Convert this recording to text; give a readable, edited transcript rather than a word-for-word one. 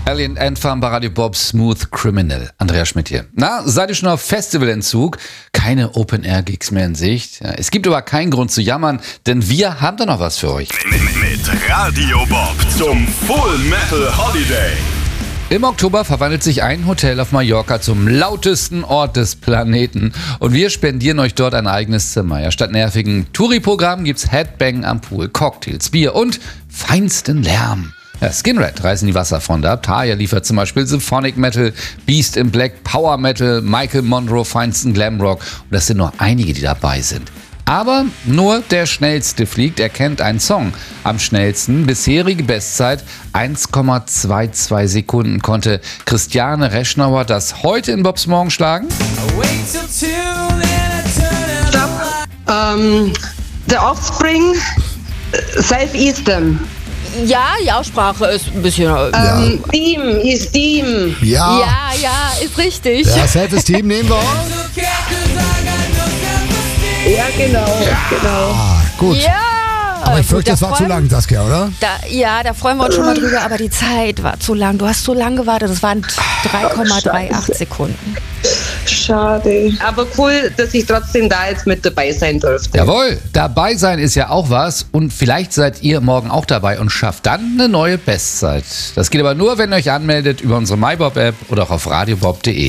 Alien Endfarm bei Radio Bob, Smooth Criminal. Andrea Schmidt hier. Na, seid ihr schon auf Festivalentzug? Keine Open-Air-Gigs mehr in Sicht? Ja, es gibt aber keinen Grund zu jammern, denn wir haben da noch was für euch. Mit Radio Bob zum Full Metal Holiday. Im Oktober verwandelt sich ein Hotel auf Mallorca zum lautesten Ort des Planeten und wir spendieren euch dort ein eigenes Zimmer. Ja, statt nervigen Touri-Programmen gibt's Headbang am Pool, Cocktails, Bier und feinsten Lärm. Ja, Skinred reißen die Wasserfronte ab. Tarja liefert zum Beispiel Symphonic Metal, Beast in Black, Power Metal, Michael Monroe, feinsten Glamrock. Und das sind nur einige, die dabei sind. Aber nur der Schnellste fliegt, er kennt einen Song am schnellsten. Bisherige Bestzeit 1,22 Sekunden konnte Christiane Reschnauer das heute in Bobs Morgen schlagen. Stopp. The Offspring, Self East Them. Ja, die Aussprache ist ein bisschen... Steam. Ja. Ja, ist richtig. Ja, Self-Esteem nehmen wir. Ja, genau. Ah, gut. Ja. Aber ich fürchte, das war zu lang, Saskia, oder? Da freuen wir uns schon mal drüber, aber die Zeit war zu lang. Du hast zu lang gewartet, das waren 3,38 Sekunden. Schade. Aber cool, dass ich trotzdem da jetzt mit dabei sein durfte. Jawohl, dabei sein ist ja auch was und vielleicht seid ihr morgen auch dabei und schafft dann eine neue Bestzeit. Das geht aber nur, wenn ihr euch anmeldet über unsere MyBob-App oder auch auf radiobob.de.